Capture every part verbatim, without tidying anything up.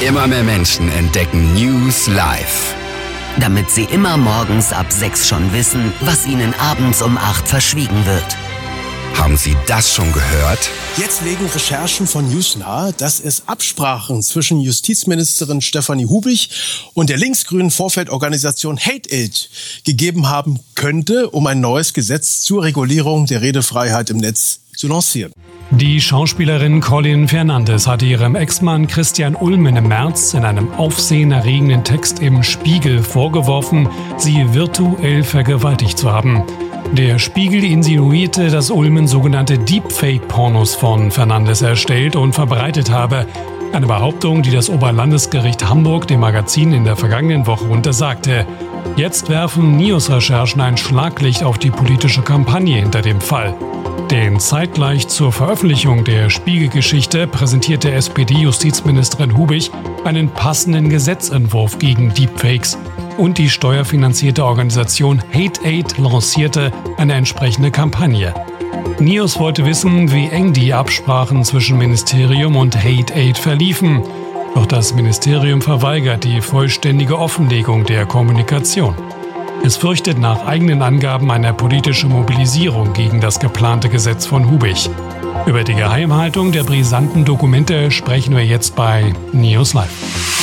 Immer mehr Menschen entdecken News live. Damit sie immer morgens ab sechs schon wissen, was ihnen abends um acht verschwiegen wird. Haben Sie das schon gehört? Jetzt legen Recherchen von News nahe, dass es Absprachen zwischen Justizministerin Stefanie Hubich und der linksgrünen Vorfeldorganisation Hate-Aid gegeben haben könnte, um ein neues Gesetz zur Regulierung der Redefreiheit im Netz zu lancieren. Die Schauspielerin Colin Fernandes hatte ihrem Ex-Mann Christian Ulmen im März in einem aufsehenerregenden Text im Spiegel vorgeworfen, sie virtuell vergewaltigt zu haben. Der Spiegel insinuierte, dass Ulmen sogenannte Deepfake-Pornos von Fernandes erstellt und verbreitet habe. Eine Behauptung, die das Oberlandesgericht Hamburg dem Magazin in der vergangenen Woche untersagte. Jetzt werfen Nios-Recherchen ein Schlaglicht auf die politische Kampagne hinter dem Fall. Denn zeitgleich zur Veröffentlichung der Spiegelgeschichte präsentierte S P D-Justizministerin Hubich einen passenden Gesetzentwurf gegen Deepfakes. Und die steuerfinanzierte Organisation Hate-Aid lancierte eine entsprechende Kampagne. Nios wollte wissen, wie eng die Absprachen zwischen Ministerium und Hate-Aid verliefen. Doch das Ministerium verweigert die vollständige Offenlegung der Kommunikation. Es fürchtet nach eigenen Angaben eine politische Mobilisierung gegen das geplante Gesetz von Hubich. Über die Geheimhaltung der brisanten Dokumente sprechen wir jetzt bei News Live.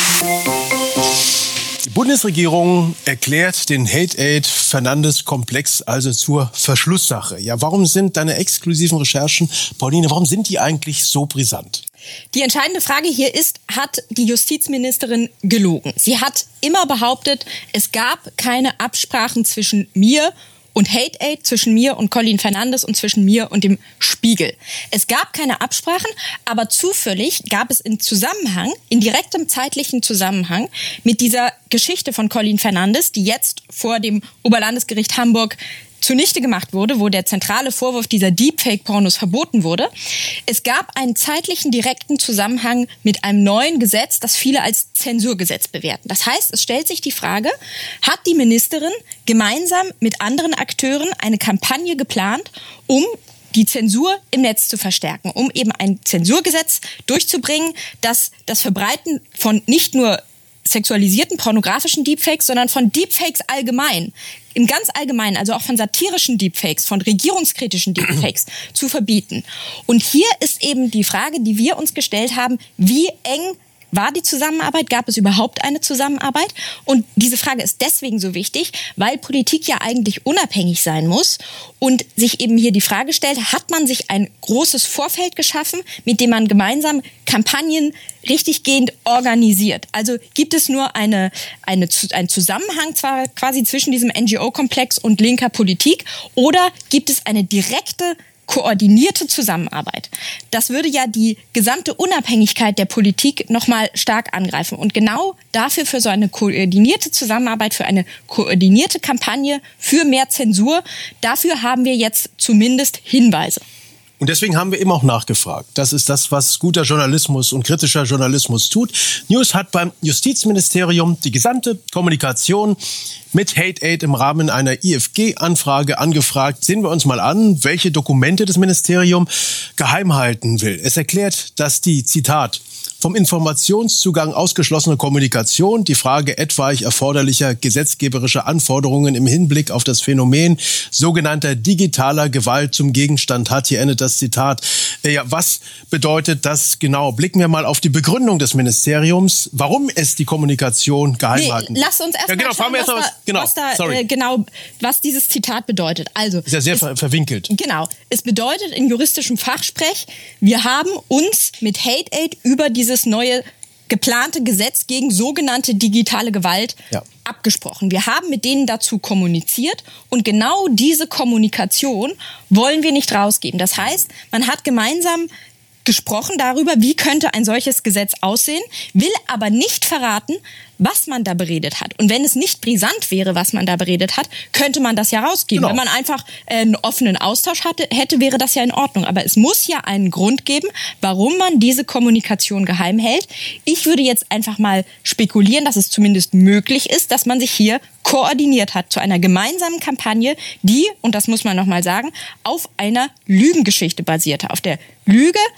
Die Bundesregierung erklärt den Hate-Aid-Fernandes-Komplex also zur Verschlusssache. Ja, warum sind deine exklusiven Recherchen, Pauline, warum sind die eigentlich so brisant? Die entscheidende Frage hier ist, hat die Justizministerin gelogen? Sie hat immer behauptet, es gab keine Absprachen zwischen mir und Hate-Aid, zwischen mir und Colin Fernandes und zwischen mir und dem Spiegel. Es gab keine Absprachen, aber zufällig gab es in Zusammenhang, in direktem zeitlichen Zusammenhang mit dieser Geschichte von Colin Fernandes, die jetzt vor dem Oberlandesgericht Hamburg zunichte gemacht wurde, wo der zentrale Vorwurf dieser Deepfake-Pornos verboten wurde. Es gab einen zeitlichen direkten Zusammenhang mit einem neuen Gesetz, das viele als Zensurgesetz bewerten. Das heißt, es stellt sich die Frage, hat die Ministerin gemeinsam mit anderen Akteuren eine Kampagne geplant, um die Zensur im Netz zu verstärken, um eben ein Zensurgesetz durchzubringen, das das Verbreiten von nicht nur sexualisierten pornografischen Deepfakes, sondern von Deepfakes allgemein, im ganz Allgemeinen, also auch von satirischen Deepfakes, von regierungskritischen Deepfakes zu verbieten. Und hier ist eben die Frage, die wir uns gestellt haben, wie eng war die Zusammenarbeit? Gab es überhaupt eine Zusammenarbeit? Und diese Frage ist deswegen so wichtig, weil Politik ja eigentlich unabhängig sein muss und sich eben hier die Frage stellt, hat man sich ein großes Vorfeld geschaffen, mit dem man gemeinsam Kampagnen richtiggehend organisiert? Also gibt es nur eine, eine, einen Zusammenhang zwar quasi zwischen diesem N G O-Komplex und linker Politik oder gibt es eine direkte koordinierte Zusammenarbeit? Das würde ja die gesamte Unabhängigkeit der Politik nochmal stark angreifen. Und genau dafür, für so eine koordinierte Zusammenarbeit, für eine koordinierte Kampagne, für mehr Zensur, dafür haben wir jetzt zumindest Hinweise. Und deswegen haben wir immer auch nachgefragt. Das ist das, was guter Journalismus und kritischer Journalismus tut. News hat beim Justizministerium die gesamte Kommunikation mit Hate-Aid im Rahmen einer I F G-Anfrage angefragt. Sehen wir uns mal an, welche Dokumente das Ministerium geheim halten will. Es erklärt, dass die, Zitat, vom Informationszugang ausgeschlossene Kommunikation, die Frage etwaig erforderlicher gesetzgeberischer Anforderungen im Hinblick auf das Phänomen sogenannter digitaler Gewalt zum Gegenstand hat. Hier endet das Zitat. Ja, was bedeutet das genau? Blicken wir mal auf die Begründung des Ministeriums, warum es die Kommunikation geheim nee, halten. Lass uns erst ja, genau, mal schauen, was, da, was, genau, was, da, äh, genau, was dieses Zitat bedeutet. Also, ist ja sehr es, ver- verwinkelt. Genau. Es bedeutet in juristischem Fachsprech, wir haben uns mit Hate-Aid über dieses neue geplante Gesetz gegen sogenannte digitale Gewalt ja. abgesprochen. Wir haben mit denen dazu kommuniziert und genau diese Kommunikation wollen wir nicht rausgeben. Das heißt, man hat gemeinsam gesprochen darüber, wie könnte ein solches Gesetz aussehen, will aber nicht verraten, was man da beredet hat. Und wenn es nicht brisant wäre, was man da beredet hat, könnte man das ja rausgeben. Genau. Wenn man einfach einen offenen Austausch hatte, hätte, wäre das ja in Ordnung. Aber es muss ja einen Grund geben, warum man diese Kommunikation geheim hält. Ich würde jetzt einfach mal spekulieren, dass es zumindest möglich ist, dass man sich hier koordiniert hat zu einer gemeinsamen Kampagne, die, und das muss man nochmal sagen, auf einer Lügengeschichte basierte. Auf der Lüge, dass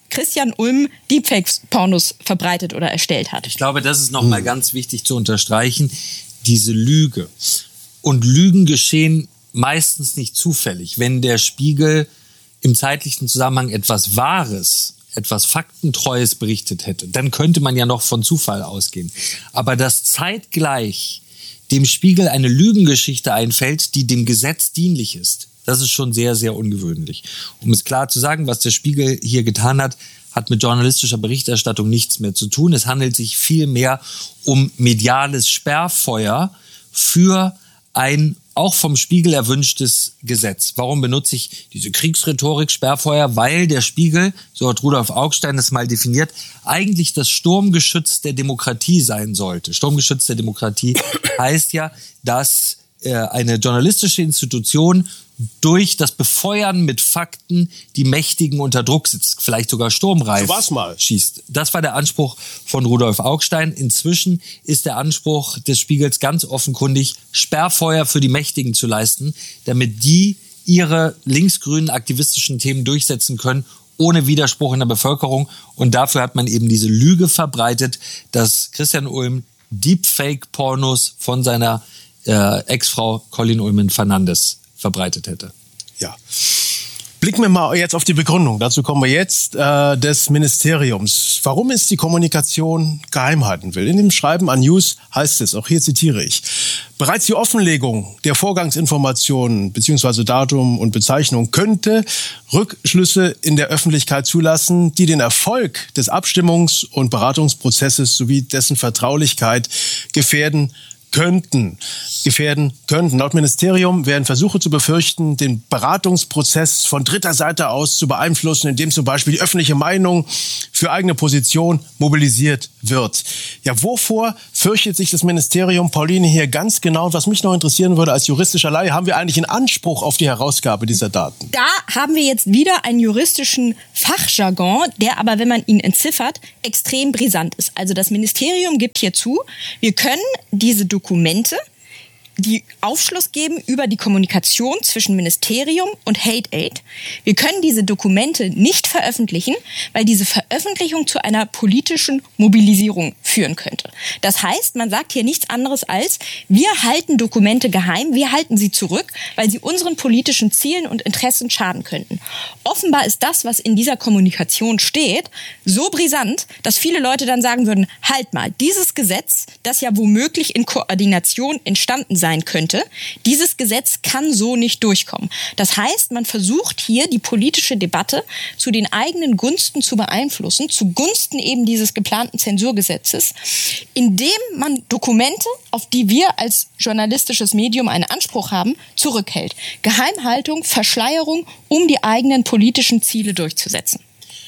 Christian Ulm Deepfake-Pornos verbreitet oder erstellt hat. Ich glaube, das ist nochmal mhm. ganz wichtig zu unterstreichen. Diese Lüge. Und Lügen geschehen meistens nicht zufällig. Wenn der Spiegel im zeitlichen Zusammenhang etwas Wahres, etwas Faktentreues berichtet hätte, dann könnte man ja noch von Zufall ausgehen. Aber dass zeitgleich dem Spiegel eine Lügengeschichte einfällt, die dem Gesetz dienlich ist, das ist schon sehr, sehr ungewöhnlich. Um es klar zu sagen, was der Spiegel hier getan hat, hat mit journalistischer Berichterstattung nichts mehr zu tun. Es handelt sich vielmehr um mediales Sperrfeuer für ein auch vom Spiegel erwünschtes Gesetz. Warum benutze ich diese Kriegsrhetorik, Sperrfeuer? Weil der Spiegel, so hat Rudolf Augstein es mal definiert, eigentlich das Sturmgeschütz der Demokratie sein sollte. Sturmgeschütz der Demokratie heißt ja, dass äh, eine journalistische Institution durch das Befeuern mit Fakten die Mächtigen unter Druck sitzt, vielleicht sogar sturmreif so war's mal. schießt. Das war der Anspruch von Rudolf Augstein. Inzwischen ist der Anspruch des Spiegels ganz offenkundig, Sperrfeuer für die Mächtigen zu leisten, damit die ihre linksgrünen aktivistischen Themen durchsetzen können, ohne Widerspruch in der Bevölkerung. Und dafür hat man eben diese Lüge verbreitet, dass Christian Ulm Deepfake-Pornos von seiner äh, Ex-Frau Colin Ullmann-Fernandes verbreitet hätte. Ja. Blicken wir mal jetzt auf die Begründung. Dazu kommen wir jetzt äh, des Ministeriums. Warum es die Kommunikation geheim halten will. In dem Schreiben an News heißt es, auch hier zitiere ich, bereits die Offenlegung der Vorgangsinformationen bzw. Datum und Bezeichnung könnte Rückschlüsse in der Öffentlichkeit zulassen, die den Erfolg des Abstimmungs- und Beratungsprozesses sowie dessen Vertraulichkeit gefährden könnten, gefährden könnten. Laut Ministerium werden Versuche zu befürchten, den Beratungsprozess von dritter Seite aus zu beeinflussen, indem zum Beispiel die öffentliche Meinung für eigene Position mobilisiert wird. Ja, wovor fürchtet sich das Ministerium, Pauline, hier ganz genau? Was mich noch interessieren würde als juristischer Laie, haben wir eigentlich einen Anspruch auf die Herausgabe dieser Daten? Da haben wir jetzt wieder einen juristischen Fachjargon, der aber, wenn man ihn entziffert, extrem brisant ist. Also das Ministerium gibt hier zu, wir können diese Dokumente, die Aufschluss geben über die Kommunikation zwischen Ministerium und Hate Aid. Wir können diese Dokumente nicht veröffentlichen, weil diese Veröffentlichung zu einer politischen Mobilisierung führen könnte. Das heißt, man sagt hier nichts anderes als, wir halten Dokumente geheim, wir halten sie zurück, weil sie unseren politischen Zielen und Interessen schaden könnten. Offenbar ist das, was in dieser Kommunikation steht, so brisant, dass viele Leute dann sagen würden, halt mal, dieses Gesetz, das ja womöglich in Koordination entstanden sein könnte, dieses Gesetz kann so nicht durchkommen. Das heißt, man versucht hier die politische Debatte zu den eigenen Gunsten zu beeinflussen, zugunsten eben dieses geplanten Zensurgesetzes, indem man Dokumente, auf die wir als journalistisches Medium einen Anspruch haben, zurückhält. Geheimhaltung, Verschleierung, um die eigenen politischen Ziele durchzusetzen.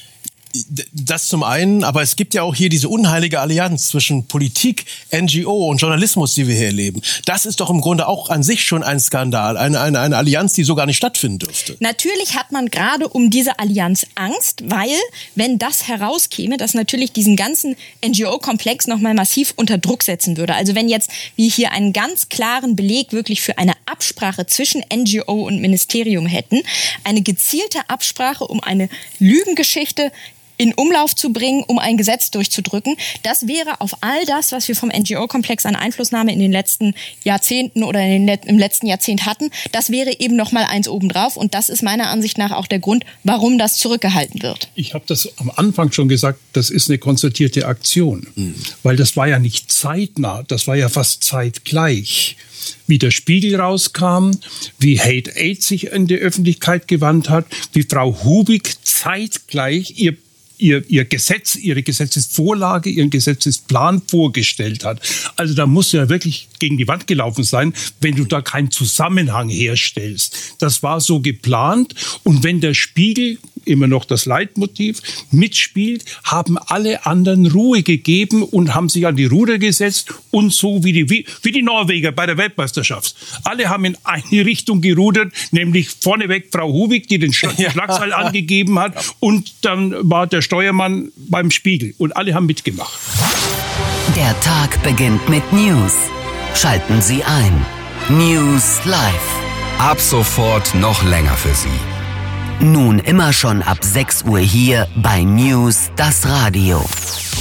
Das zum einen, aber es gibt ja auch hier diese unheilige Allianz zwischen Politik, N G O und Journalismus, die wir hier erleben. Das ist doch im Grunde auch an sich schon ein Skandal, eine, eine, eine Allianz, die so gar nicht stattfinden dürfte. Natürlich hat man gerade um diese Allianz Angst, weil, wenn das herauskäme, das natürlich diesen ganzen N G O-Komplex nochmal massiv unter Druck setzen würde. Also wenn jetzt wir hier einen ganz klaren Beleg wirklich für eine Absprache zwischen N G O und Ministerium hätten, eine gezielte Absprache um eine Lügengeschichte in Umlauf zu bringen, um ein Gesetz durchzudrücken. Das wäre auf all das, was wir vom N G O-Komplex an Einflussnahme in den letzten Jahrzehnten oder in den, im letzten Jahrzehnt hatten, das wäre eben noch mal eins obendrauf. Und das ist meiner Ansicht nach auch der Grund, warum das zurückgehalten wird. Ich habe das am Anfang schon gesagt, das ist eine konzertierte Aktion. Mhm. Weil das war ja nicht zeitnah, das war ja fast zeitgleich. Wie der Spiegel rauskam, wie Hate Aid sich in die Öffentlichkeit gewandt hat, wie Frau Hubig zeitgleich ihr Ihr, ihr Gesetz, ihre Gesetzesvorlage, ihren Gesetzesplan vorgestellt hat. Also da musst du ja wirklich gegen die Wand gelaufen sein, wenn du da keinen Zusammenhang herstellst. Das war so geplant. Und wenn der Spiegel, immer noch das Leitmotiv, mitspielt, haben alle anderen Ruhe gegeben und haben sich an die Ruder gesetzt und so wie die, wie, wie die Norweger bei der Weltmeisterschaft. Alle haben in eine Richtung gerudert, nämlich vorneweg Frau Hubig, die den Schlagseil ja. angegeben hat, und dann war der Steuermann beim Spiegel und alle haben mitgemacht. Der Tag beginnt mit News. Schalten Sie ein. News Live. Ab sofort noch länger für Sie. Nun immer schon ab sechs Uhr hier bei News das Radio.